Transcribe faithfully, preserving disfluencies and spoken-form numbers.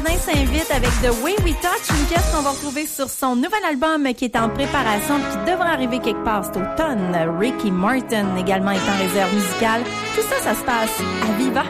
Desjardins s'invite avec The Way We Touch, une pièce qu'on va retrouver sur son nouvel album qui est en préparation et qui devrait arriver quelque part cet automne. Ricky Martin également est en réserve musicale. Tout ça, ça se passe à Viva.